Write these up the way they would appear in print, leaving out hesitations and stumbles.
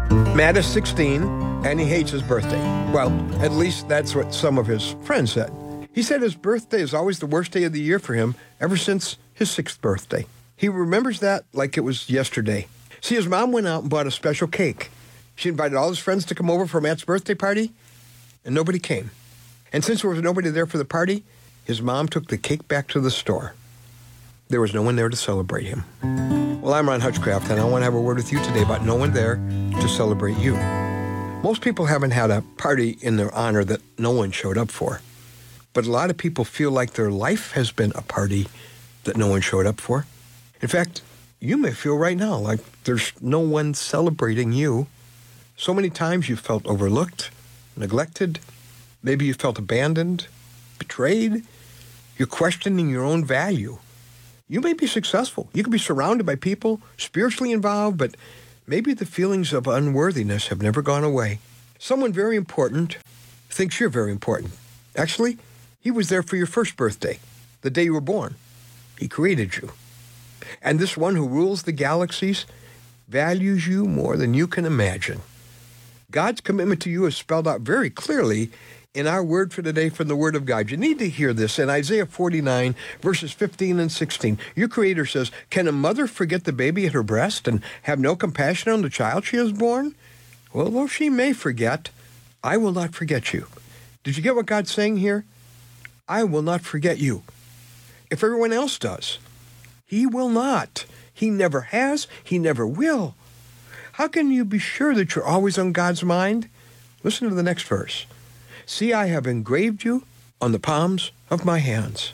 Matt is 16, and he hates his birthday. Well, at least that's what some of his friends said. He said his birthday is always the worst day of the year for him ever since his 6th birthday. He remembers that like it was yesterday. See, his mom went out and bought a special cake. She invited all his friends to come over for Matt's birthday party, and nobody came. And since there was nobody there for the party, his mom took the cake back to the store. There was no one there to celebrate him. Well, I'm Ron Hutchcraft, and I want to have a word with you today about no one there to celebrate you. Most people haven't had a party in their honor that no one showed up for. But a lot of people feel like their life has been a party that no one showed up for. In fact, you may feel right now like there's no one celebrating you. So many times you felt overlooked, neglected. Maybe you felt abandoned, betrayed. You're questioning your own value. You may be successful. You can be surrounded by people, spiritually involved, but maybe the feelings of unworthiness have never gone away. Someone very important thinks you're very important. Actually, he was there for your first birthday, the day you were born. He created you. And this one who rules the galaxies values you more than you can imagine. God's commitment to you is spelled out very clearly in our word for today from the Word of God. You need to hear this in Isaiah 49, verses 15 and 16. Your Creator says, "Can a mother forget the baby at her breast and have no compassion on the child she has born? Well, though she may forget, I will not forget you." Did you get what God's saying here? I will not forget you. If everyone else does, He will not. He never has. He never will. How can you be sure that you're always on God's mind? Listen to the next verse. "See, I have engraved you on the palms of my hands."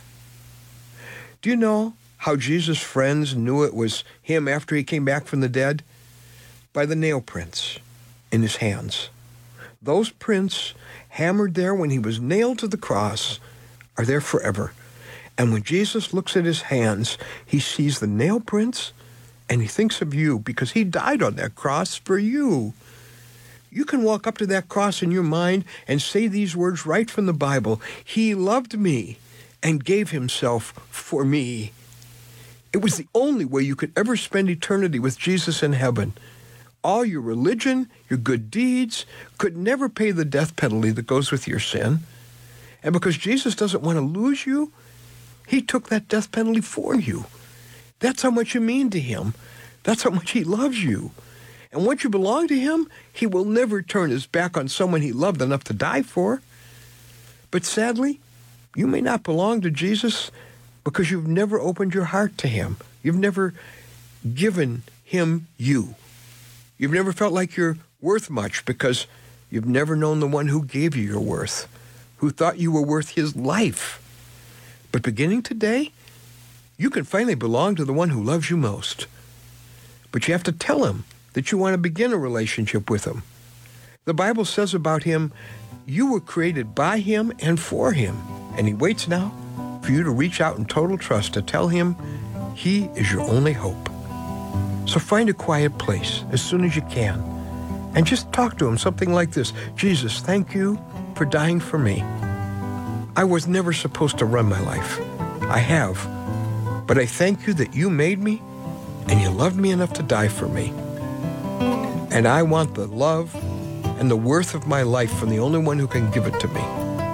Do you know how Jesus' friends knew it was him after he came back from the dead? By the nail prints in his hands. Those prints, hammered there when he was nailed to the cross, are there forever. And when Jesus looks at his hands, he sees the nail prints, and he thinks of you because he died on that cross for you. You can walk up to that cross in your mind and say these words right from the Bible. He loved me and gave himself for me. It was the only way you could ever spend eternity with Jesus in heaven. All your religion, your good deeds, could never pay the death penalty that goes with your sin. And because Jesus doesn't want to lose you, he took that death penalty for you. That's how much you mean to him. That's how much he loves you. And once you belong to him, he will never turn his back on someone he loved enough to die for. But sadly, you may not belong to Jesus because you've never opened your heart to him. You've never given him you. You've never felt like you're worth much because you've never known the one who gave you your worth, who thought you were worth his life. But beginning today, you can finally belong to the one who loves you most. But you have to tell him that you want to begin a relationship with him. The Bible says about him, you were created by him and for him. And he waits now for you to reach out in total trust to tell him he is your only hope. So find a quiet place as soon as you can and just talk to him something like this. "Jesus, thank you for dying for me. I was never supposed to run my life. I have. But I thank you that you made me and you loved me enough to die for me. And I want the love and the worth of my life from the only one who can give it to me.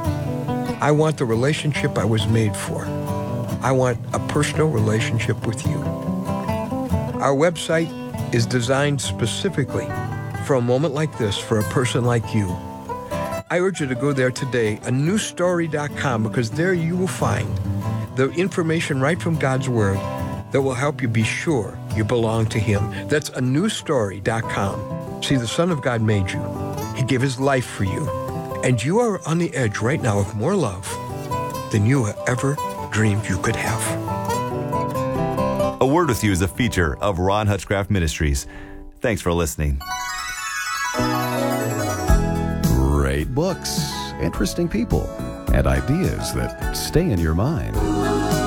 I want the relationship I was made for. I want a personal relationship with you." Our website is designed specifically for a moment like this, for a person like you. I urge you to go there today, anewstory.com, because there you will find the information right from God's Word that will help you be sure you belong to him. That's anewstory.com. See, the Son of God made you. He gave his life for you. And you are on the edge right now of more love than you ever dreamed you could have. A Word with You is a feature of Ron Hutchcraft Ministries. Thanks for listening. Great books, interesting people, and ideas that stay in your mind.